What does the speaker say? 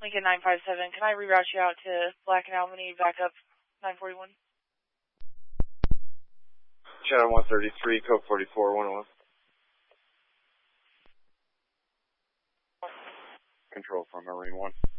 Lincoln 957. Can I reroute you out to Black and Albany, back up 941? Channel 133, code 44, 101. Control from Marine 1.